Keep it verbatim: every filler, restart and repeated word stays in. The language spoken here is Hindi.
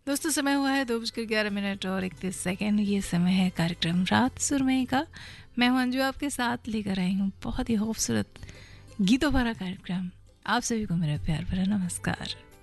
दोस्तों समय हुआ है दो बजकर ग्यारह मिनट और इकतीस सेकेंड। ये समय है कार्यक्रम रात सुरमई का। मैं हूं अंजू, आपके साथ लेकर आई हूँ बहुत ही खूबसूरत गीतों भरा कार्यक्रम। आप सभी को मेरा प्यार भरा नमस्कार।